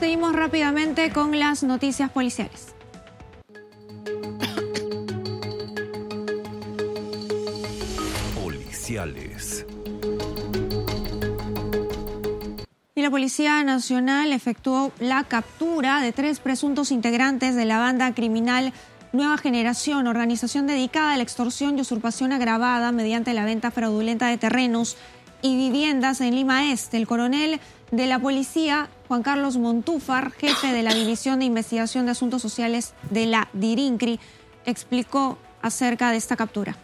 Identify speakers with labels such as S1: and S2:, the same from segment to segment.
S1: Seguimos rápidamente con las noticias policiales. Y la Policía Nacional efectuó la captura de 3 presuntos integrantes de la banda criminal Nueva Generación, organización dedicada a la extorsión y usurpación agravada mediante la venta fraudulenta de terrenos y viviendas en Lima Este. El coronel de la policía, Juan Carlos Montúfar, jefe de la División de Investigación de Asuntos Sociales de la DIRINCRI, explicó acerca de esta captura.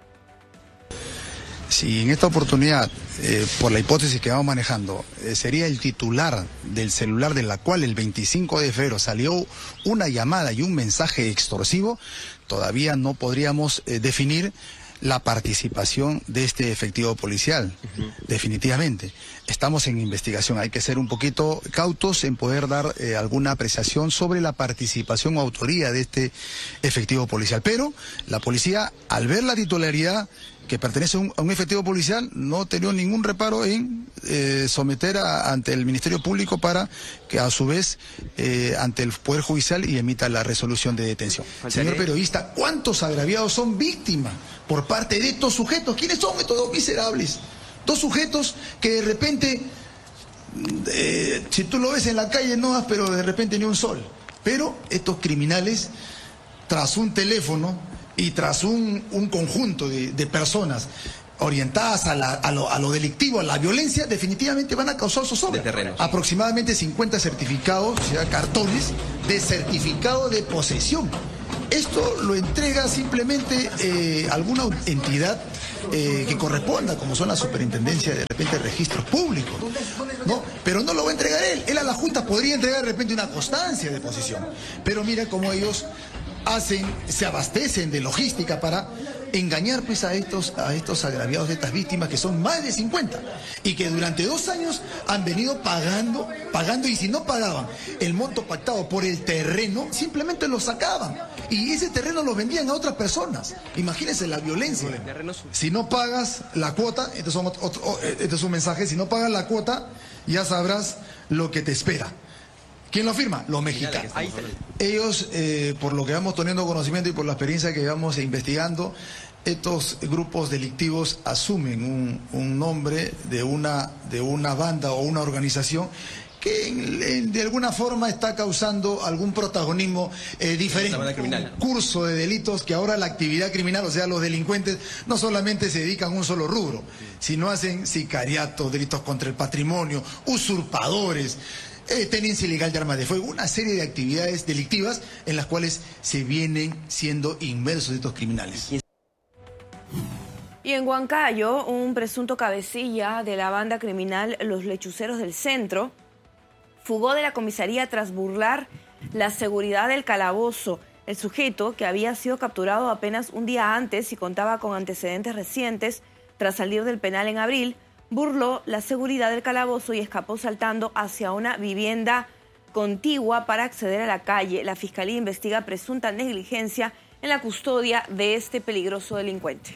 S2: Si en esta oportunidad, por la hipótesis que vamos manejando, sería el titular del celular de la cual el 25 de febrero salió una llamada y un mensaje extorsivo, todavía no podríamos definir la participación de este efectivo policial. Definitivamente. Estamos en investigación, hay que ser un poquito cautos en poder dar alguna apreciación sobre la participación o autoría de este efectivo policial. Pero la policía, al ver la titularidad que pertenece a un efectivo policial, no tenía ningún reparo en someter ante el Ministerio Público para que a su vez ante el Poder Judicial y emita la resolución de detención. Señor periodista, ¿cuántos agraviados son víctimas por parte de estos sujetos? ¿Quiénes son estos dos miserables? Dos sujetos que de repente, si tú lo ves en la calle no das, pero de repente ni un sol. Pero estos criminales, tras un teléfono y tras un conjunto de personas orientadas a lo delictivo, a la violencia, definitivamente van a causar zozobra. Aproximadamente 50 certificados, o sea, cartones de certificado de posesión. Esto lo entrega simplemente alguna entidad que corresponda, como son la superintendencia de repente registros públicos, ¿no? Pero no lo va a entregar él. Él a la Junta podría entregar de repente una constancia de posesión. Pero mira cómo ellos se abastecen de logística para engañar pues a estos agraviados, de estas víctimas, que son más de 50 y que durante 2 años han venido pagando, y si no pagaban el monto pactado por el terreno, simplemente lo sacaban y ese terreno lo vendían a otras personas. Imagínense la violencia. Si no pagas la cuota, este es un mensaje, si no pagas la cuota, ya sabrás lo que te espera. ¿Quién lo firma? Los mexicanos. Ellos, por lo que vamos teniendo conocimiento y por la experiencia que vamos investigando, estos grupos delictivos asumen un nombre de una banda o una organización que de alguna forma está causando algún protagonismo diferente. Un curso de delitos que ahora la actividad criminal, o sea, los delincuentes, no solamente se dedican a un solo rubro, sino hacen sicariatos, delitos contra el patrimonio, usurpadores, tenencia ilegal de armas de fuego, una serie de actividades delictivas en las cuales se vienen siendo inmersos estos criminales.
S3: Y en Huancayo, un presunto cabecilla de la banda criminal Los Lechuceros del Centro fugó de la comisaría tras burlar la seguridad del calabozo. El sujeto, que había sido capturado apenas un día antes y contaba con antecedentes recientes tras salir del penal en abril, burló la seguridad del calabozo y escapó saltando hacia una vivienda contigua para acceder a la calle. La Fiscalía investiga presunta negligencia en la custodia de este peligroso delincuente.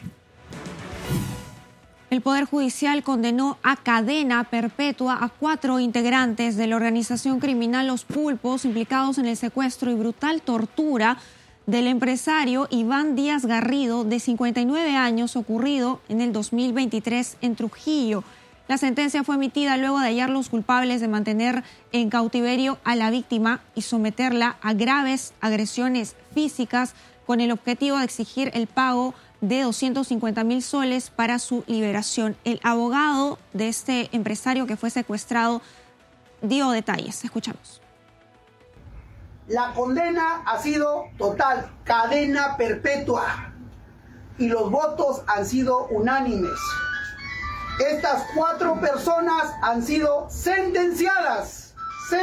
S1: El Poder Judicial condenó a cadena perpetua a 4 integrantes de la organización criminal Los Pulpos, implicados en el secuestro y brutal tortura del empresario Iván Díaz Garrido, de 59 años, ocurrido en el 2023 en Trujillo. La sentencia fue emitida luego de hallarlos culpables de mantener en cautiverio a la víctima y someterla a graves agresiones físicas con el objetivo de exigir el pago de 250.000 soles para su liberación. El abogado de este empresario que fue secuestrado dio detalles. Escuchamos.
S4: La condena ha sido total, cadena perpetua, y los votos han sido unánimes. Estas 4 personas han sido sentenciadas.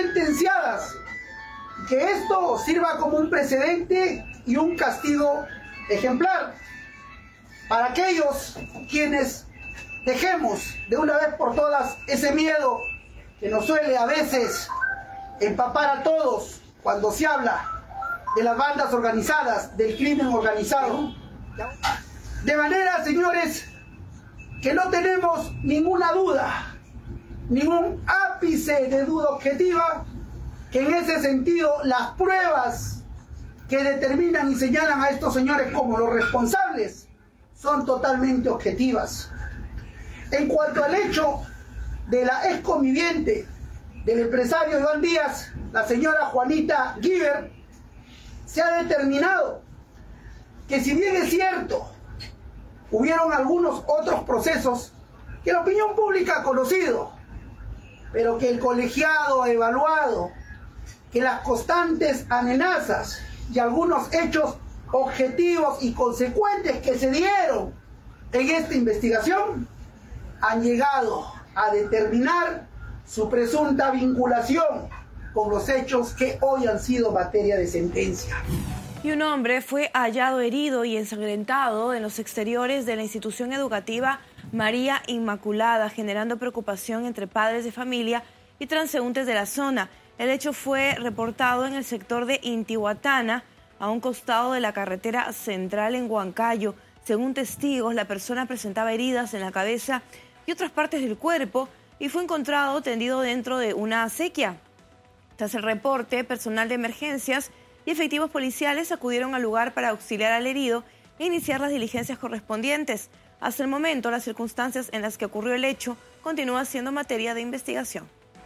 S4: Que esto sirva como un precedente y un castigo ejemplar para aquellos quienes dejemos de una vez por todas ese miedo que nos suele a veces empapar a todos cuando se habla de las bandas organizadas, del crimen organizado. De manera, señores, que no tenemos ninguna duda, ningún ápice de duda objetiva que en ese sentido las pruebas que determinan y señalan a estos señores como los responsables son totalmente objetivas. En cuanto al hecho de la ex conviviente del empresario Iván Díaz, la señora Juanita Giver, se ha determinado que, si bien es cierto, hubieron algunos otros procesos que la opinión pública ha conocido, pero que el colegiado ha evaluado que las constantes amenazas y algunos hechos objetivos y consecuentes que se dieron en esta investigación han llegado a determinar su presunta vinculación con los hechos que hoy han sido materia de sentencia.
S3: Y un hombre fue hallado herido y ensangrentado en los exteriores de la institución educativa María Inmaculada, generando preocupación entre padres de familia y transeúntes de la zona. El hecho fue reportado en el sector de Intihuatana, a un costado de la carretera central en Huancayo. Según testigos, la persona presentaba heridas en la cabeza y otras partes del cuerpo y fue encontrado tendido dentro de una acequia. Tras el reporte, personal de emergencias y efectivos policiales acudieron al lugar para auxiliar al herido e iniciar las diligencias correspondientes. Hasta el momento, las circunstancias en las que ocurrió el hecho continúan siendo materia de investigación.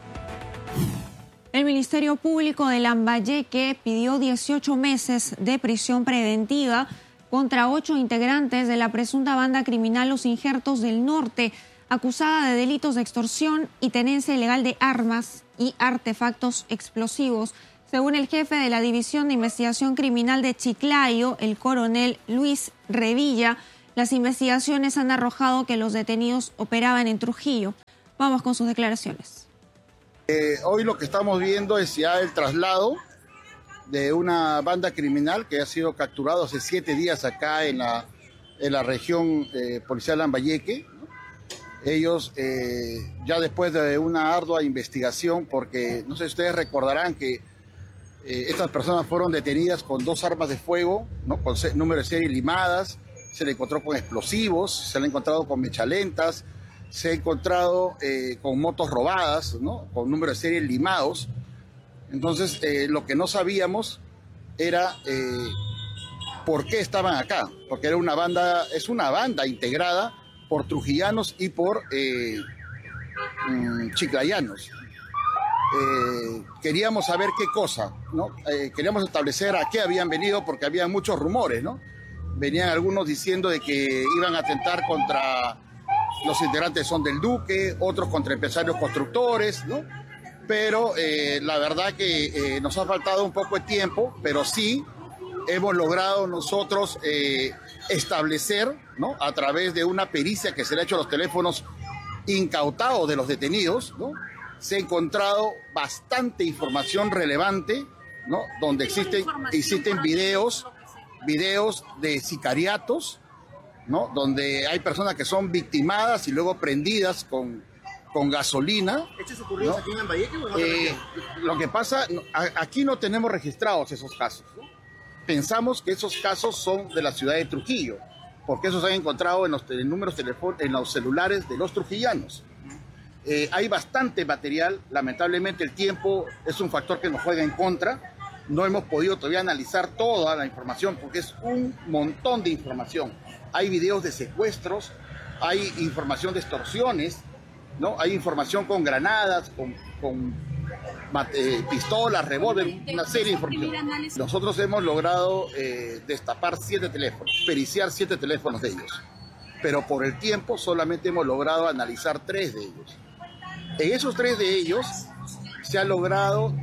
S1: El Ministerio Público de Lambayeque pidió 18 meses de prisión preventiva contra 8 integrantes de la presunta banda criminal Los Injertos del Norte, acusada de delitos de extorsión y tenencia ilegal de armas y artefactos explosivos. Según el jefe de la División de Investigación Criminal de Chiclayo, el coronel Luis Revilla, las investigaciones han arrojado que los detenidos operaban en Trujillo. Vamos con sus declaraciones.
S5: Hoy lo que estamos viendo es ya el traslado de una banda criminal que ha sido capturado hace 7 días acá en la región policial Lambayeque. Ellos, ya después de una ardua investigación, porque no sé si ustedes recordarán que estas personas fueron detenidas con 2 armas de fuego, ¿no? Con número de serie limadas, se le encontró con explosivos, se le ha encontrado con mechalentas, se ha encontrado con motos robadas, ¿no? Con número de serie limados. Entonces, lo que no sabíamos era por qué estaban acá, porque era es una banda integrada por trujillanos y por chiclayanos. Queríamos saber qué cosa, ¿no? Queríamos establecer a qué habían venido, porque había muchos rumores, ¿no? Venían algunos diciendo de que iban a atentar contra los integrantes Son del Duque, otros contra empresarios constructores, ¿no? Pero la verdad que nos ha faltado un poco de tiempo, pero sí hemos logrado nosotros establecer, ¿no? A través de una pericia que se le ha hecho a los teléfonos incautados de los detenidos, ¿no? Se ha encontrado bastante información relevante, ¿no? Donde existen videos de sicariatos, ¿no? Donde hay personas que son victimadas y luego prendidas con gasolina.
S6: ¿Hechos ocurridos, ¿no?, aquí en Lambayeque o en otra región?
S5: Lo que pasa, aquí no tenemos registrados esos casos, ¿no? Pensamos que esos casos son de la ciudad de Trujillo, porque esos se han encontrado en los números en los celulares de los trujillanos. Hay bastante material, lamentablemente el tiempo es un factor que nos juega en contra. No hemos podido todavía analizar toda la información porque es un montón de información. Hay videos de secuestros, hay información de extorsiones, ¿no? Hay información con granadas, con pistolas, revólver, una serie de información. Nosotros hemos logrado destapar 7 teléfonos, periciar 7 teléfonos de ellos, pero por el tiempo solamente hemos logrado analizar 3 de ellos. En esos 3 de ellos se ha logrado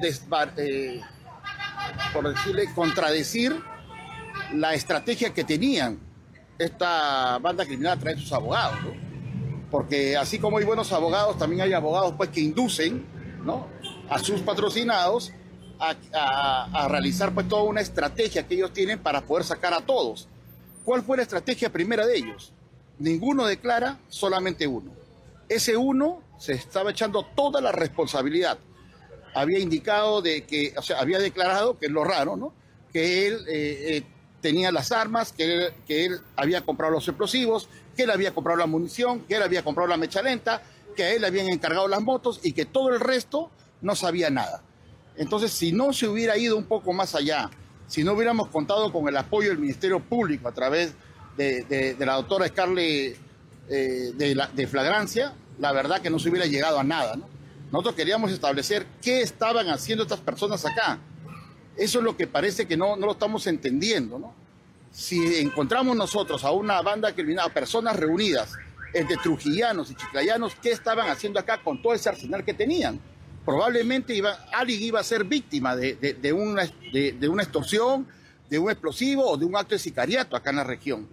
S5: por decirle, contradecir la estrategia que tenían esta banda criminal a través de sus abogados, ¿no? Porque así como hay buenos abogados, también hay abogados pues que inducen, ¿no?, a sus patrocinados a realizar pues toda una estrategia que ellos tienen para poder sacar a todos. ¿Cuál fue la estrategia primera de ellos? Ninguno declara, solamente uno. Ese uno se estaba echando toda la responsabilidad. Había indicado había declarado, que es lo raro, ¿no?, que él tenía las armas, que él había comprado los explosivos, que él había comprado la munición, que él había comprado la mecha lenta, que a él le habían encargado las motos y que todo el resto no sabía nada. Entonces, si no se hubiera ido un poco más allá, si no hubiéramos contado con el apoyo del Ministerio Público a través de la doctora Scarlett de Flagrancia, la verdad que no se hubiera llegado a nada, ¿no? Nosotros queríamos establecer qué estaban haciendo estas personas acá. Eso es lo que parece que no lo estamos entendiendo, ¿no? Si encontramos nosotros a una banda criminal, a personas reunidas entre trujillanos y chiclayanos, ¿qué estaban haciendo acá con todo ese arsenal que tenían? Probablemente alguien iba a ser víctima de una extorsión, de un explosivo o de un acto de sicariato acá en la región.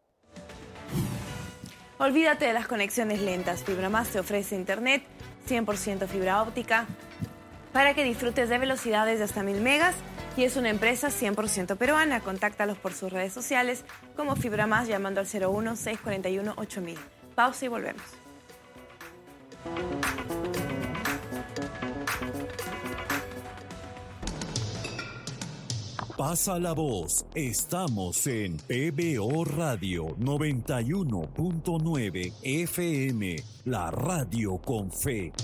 S3: Olvídate de las conexiones lentas. FibraMás te ofrece internet 100% fibra óptica para que disfrutes de velocidades de hasta 1000 megas y es una empresa 100% peruana. Contáctalos por sus redes sociales como FibraMás llamando al 01-641-8000. Pausa y volvemos.
S7: Pasa la voz, estamos en PBO Radio 91.9 FM, la radio con fe.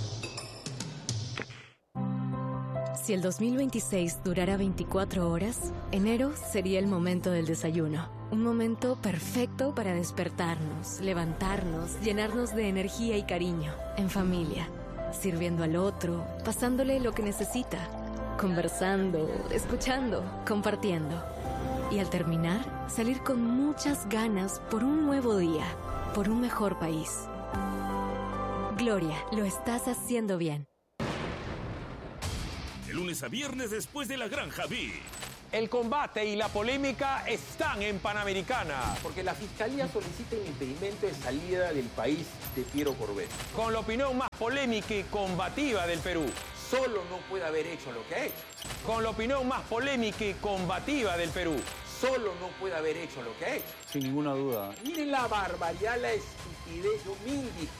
S8: Si el 2026 durara 24 horas, enero sería el momento del desayuno. Un momento perfecto para despertarnos, levantarnos, llenarnos de energía y cariño, en familia, sirviendo al otro, pasándole lo que necesita, conversando, escuchando, compartiendo. Y al terminar, salir con muchas ganas por un nuevo día, por un mejor país. Gloria, lo estás haciendo bien.
S9: De lunes a viernes después de la Granja B.
S10: El combate y la polémica están en Panamericana.
S11: Porque la Fiscalía solicita el impedimento de salida del país de Piero Corbett.
S10: Con la opinión más polémica y combativa del Perú.
S11: Solo no puede haber hecho lo que ha hecho.
S10: Con la opinión más polémica y combativa del Perú.
S11: Solo no puede haber hecho lo que ha hecho.
S12: Sin ninguna duda.
S11: Miren la barbaridad, la estupidez. Yo mil